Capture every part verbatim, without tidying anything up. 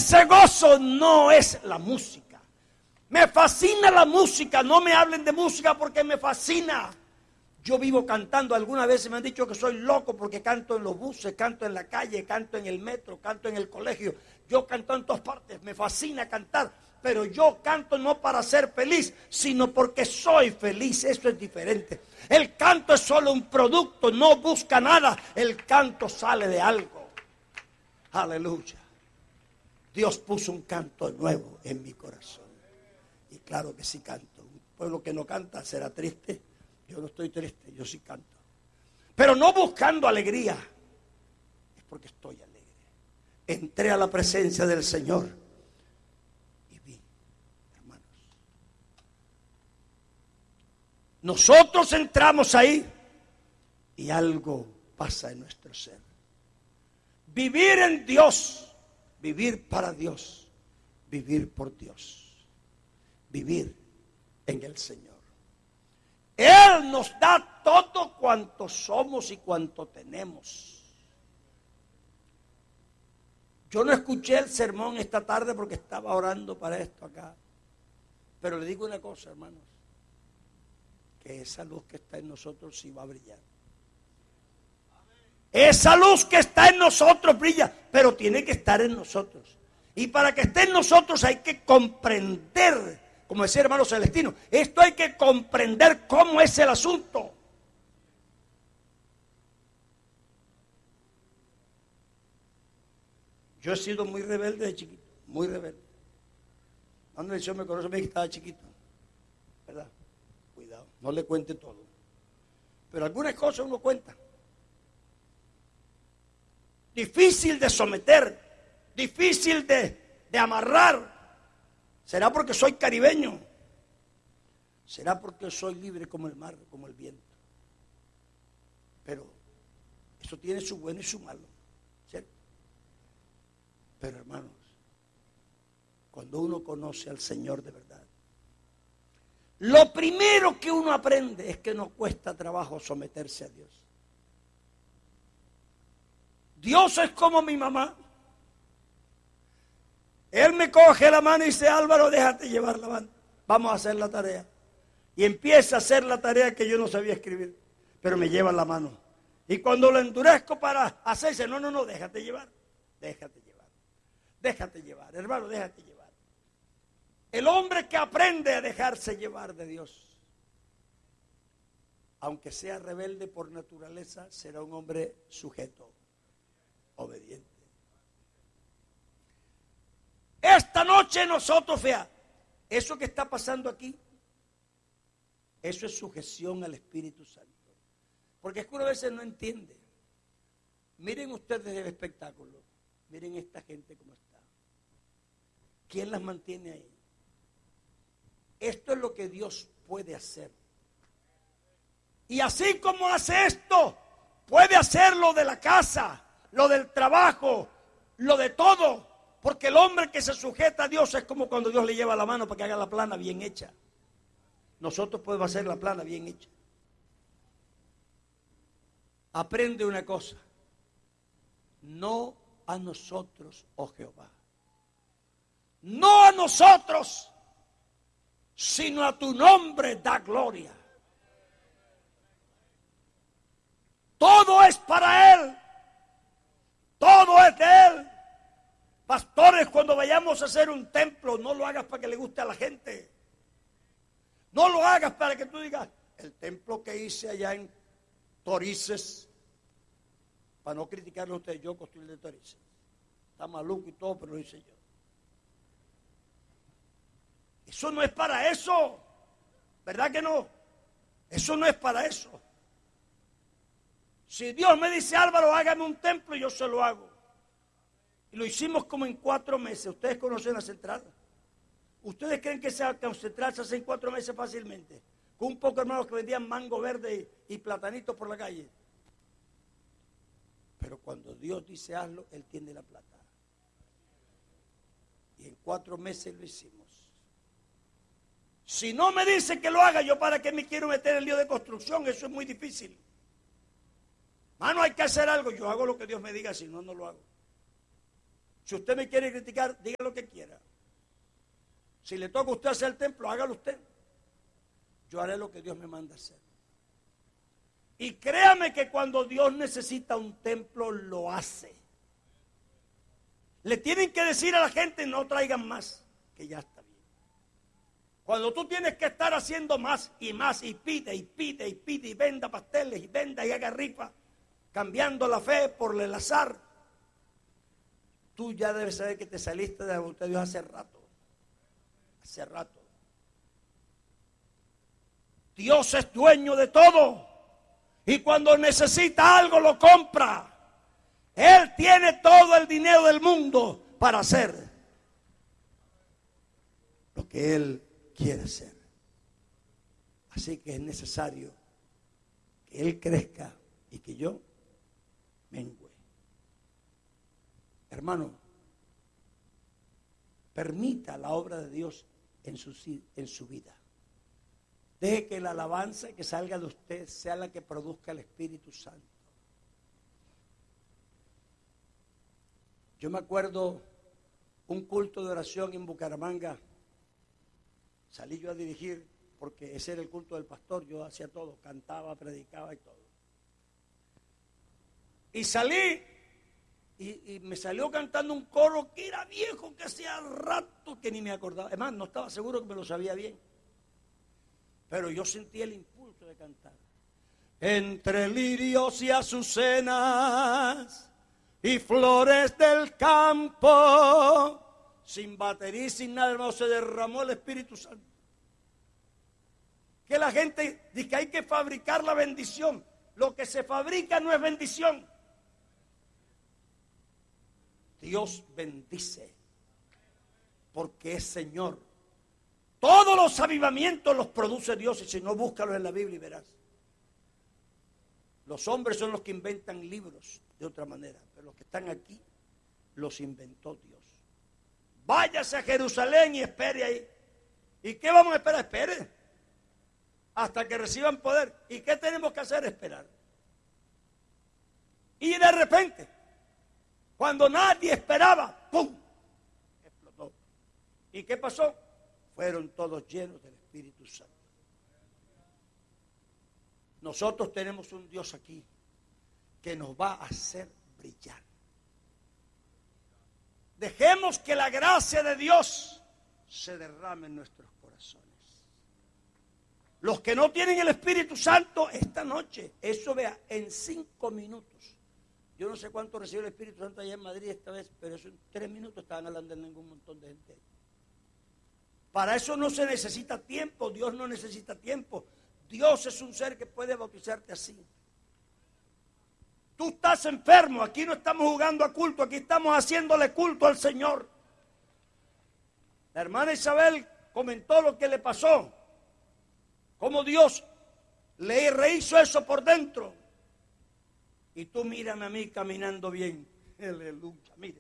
ese gozo no es la música. Me fascina la música, no me hablen de música porque me fascina. Yo vivo cantando, algunas veces me han dicho que soy loco porque canto en los buses, canto en la calle, canto en el metro, canto en el colegio. Yo canto en todas partes, me fascina cantar, pero yo canto no para ser feliz, sino porque soy feliz, eso es diferente. El canto es solo un producto, no busca nada, el canto sale de algo. Aleluya. Dios puso un canto nuevo en mi corazón. Y claro que sí canto. Un pueblo que no canta será triste. Yo no estoy triste, yo sí canto. Pero no buscando alegría. Es porque estoy alegre. Entré a la presencia del Señor y vi, hermanos. Nosotros entramos ahí y algo pasa en nuestro ser. Vivir en Dios, vivir para Dios, vivir por Dios, vivir en el Señor. Él nos da todo cuanto somos y cuanto tenemos. Yo no escuché el sermón esta tarde porque estaba orando para esto acá. Pero le digo una cosa, hermanos, que esa luz que está en nosotros sí va a brillar. Esa luz que está en nosotros brilla, pero tiene que estar en nosotros. Y para que esté en nosotros hay que comprender, como decía hermano Celestino, esto hay que comprender cómo es el asunto. Yo he sido muy rebelde de chiquito, muy rebelde. Cuando el Señor me conoce, me dice que estaba chiquito, ¿verdad? Cuidado, no le cuente todo. Pero algunas cosas uno cuenta. Difícil de someter, difícil de, de amarrar. ¿Será porque soy caribeño? ¿Será porque soy libre como el mar, como el viento? Pero eso tiene su bueno y su malo, ¿cierto? Pero hermanos, cuando uno conoce al Señor de verdad, lo primero que uno aprende es que no cuesta trabajo someterse a Dios. Dios es como mi mamá. Él me coge la mano y dice, Álvaro, déjate llevar la mano. Vamos a hacer la tarea. Y empieza a hacer la tarea que yo no sabía escribir, pero me lleva la mano. Y cuando lo endurezco para hacerse, no, no, no, déjate llevar. Déjate llevar. Déjate llevar, hermano, déjate llevar. El hombre que aprende a dejarse llevar de Dios, aunque sea rebelde por naturaleza, será un hombre sujeto, obediente. Esta noche nosotros, vea, eso que está pasando aquí, eso es sujeción al Espíritu Santo. Porque es que uno a veces no entiende. Miren ustedes el espectáculo, miren esta gente cómo está. ¿Quién las mantiene ahí? Esto es lo que Dios puede hacer. Y así como hace esto, puede hacer lo de la casa, lo del trabajo, lo de todo. Porque el hombre que se sujeta a Dios es como cuando Dios le lleva la mano para que haga la plana bien hecha. Nosotros podemos hacer la plana bien hecha. Aprende una cosa. No a nosotros, oh Jehová. No a nosotros, sino a tu nombre da gloria. Todo es para Él. Todo es de Él. Pastores, cuando vayamos a hacer un templo, no lo hagas para que le guste a la gente. No lo hagas para que tú digas, el templo que hice allá en Torices, para no criticarlo a ustedes, yo construí el de Torices. Está maluco y todo, pero lo hice yo. Eso no es para eso. ¿Verdad que no? Eso no es para eso. Si Dios me dice, Álvaro, hágame un templo, yo se lo hago. Y lo hicimos como en cuatro meses. Ustedes conocen la central. ¿Ustedes creen que esa central se hace en cuatro meses fácilmente? Con un poco hermanos que vendían mango verde y, y platanitos por la calle. Pero cuando Dios dice hazlo, Él tiene la plata. Y en cuatro meses lo hicimos. Si no me dice que lo haga, yo para qué me quiero meter en el lío de construcción, eso es muy difícil. Mano, hay que hacer algo, yo hago lo que Dios me diga, si no, no lo hago. Si usted me quiere criticar, diga lo que quiera. Si le toca a usted hacer el templo, hágalo usted. Yo haré lo que Dios me manda hacer. Y créame que cuando Dios necesita un templo, lo hace. Le tienen que decir a la gente, no traigan más, que ya está bien. Cuando tú tienes que estar haciendo más y más, y pide, y pide, y pide, y venda pasteles, y venda, y haga rifa, cambiando la fe por el azar, tú ya debes saber que te saliste de la voluntad de Dios hace rato. Hace rato. Dios es dueño de todo. Y cuando necesita algo lo compra. Él tiene todo el dinero del mundo para hacer lo que Él quiere hacer. Así que es necesario que Él crezca y que yo mengüe. Hermano, permita la obra de Dios en su, en su vida. Deje que la alabanza que salga de usted sea la que produzca el Espíritu Santo. Yo me acuerdo un culto de oración en Bucaramanga. Salí yo a dirigir porque ese era el culto del pastor. Yo hacía todo, cantaba, predicaba y todo. Y salí y, y me salió cantando un coro que era viejo, que hacía rato que ni me acordaba. Además, no estaba seguro que me lo sabía bien. Pero yo sentí el impulso de cantar. Entre lirios y azucenas y flores del campo, sin batería y sin nada, hermano, se derramó el Espíritu Santo. Que la gente dice que hay que fabricar la bendición. Lo que se fabrica no es bendición. Dios bendice porque es Señor. Todos los avivamientos los produce Dios, y si no, búscalos en la Biblia y verás. Los hombres son los que inventan libros de otra manera, pero los que están aquí los inventó Dios. Váyase a Jerusalén y espere ahí. ¿Y qué vamos a esperar? Espere hasta que reciban poder. ¿Y qué tenemos que hacer? Esperar. Y de repente, cuando nadie esperaba, ¡pum!, explotó. ¿Y qué pasó? Fueron todos llenos del Espíritu Santo. Nosotros tenemos un Dios aquí que nos va a hacer brillar. Dejemos que la gracia de Dios se derrame en nuestros corazones. Los que no tienen el Espíritu Santo, esta noche, eso vea, en cinco minutos. Yo no sé cuánto recibió el Espíritu Santo allá en Madrid esta vez, pero eso en tres minutos estaban hablando en ningún montón de gente. Para eso no se necesita tiempo, Dios no necesita tiempo. Dios es un ser que puede bautizarte así. Tú estás enfermo, aquí no estamos jugando a culto, aquí estamos haciéndole culto al Señor. La hermana Isabel comentó lo que le pasó, cómo Dios le rehizo eso por dentro. Y tú mírame a mí caminando bien, aleluya, mire.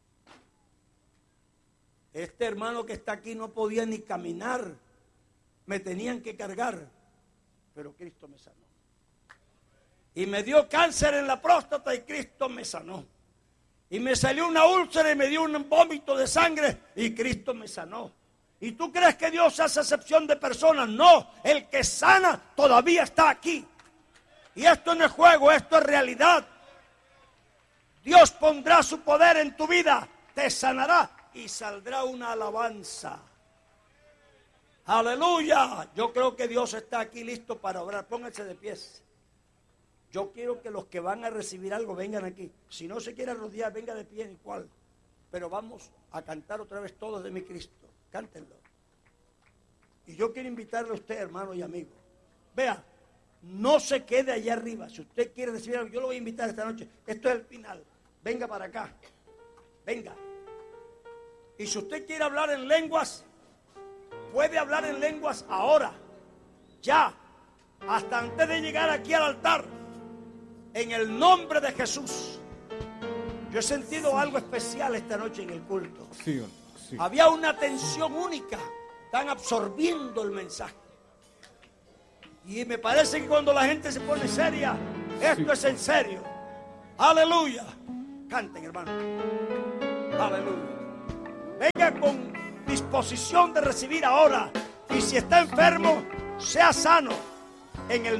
Este hermano que está aquí no podía ni caminar, me tenían que cargar, pero Cristo me sanó. Y me dio cáncer en la próstata y Cristo me sanó. Y me salió una úlcera y me dio un vómito de sangre y Cristo me sanó. ¿Y tú crees que Dios hace excepción de personas? No, el que sana todavía está aquí. Y esto no es juego, esto es realidad. Dios pondrá su poder en tu vida, te sanará y saldrá una alabanza. Aleluya. Yo creo que Dios está aquí listo para orar. Pónganse de pies. Yo quiero que los que van a recibir algo vengan aquí. Si no se quiere rodear, venga de pie igual. Pero vamos a cantar otra vez todos de mi Cristo. Cántenlo. Y yo quiero invitarle a usted, hermano y amigo. Vea, no se quede allá arriba. Si usted quiere recibir algo, yo lo voy a invitar esta noche. Esto es el final. Venga para acá. Venga. Y si usted quiere hablar en lenguas, puede hablar en lenguas ahora. Ya. Hasta antes de llegar aquí al altar. En el nombre de Jesús. Yo he sentido algo especial esta noche en el culto. Sí, sí. Había una tensión única. Están absorbiendo el mensaje. Y me parece que cuando la gente se pone seria, esto Sí. es en serio. Aleluya. Canten, hermano. Aleluya. Venga con disposición de recibir ahora. Y si está enfermo, sea sano en el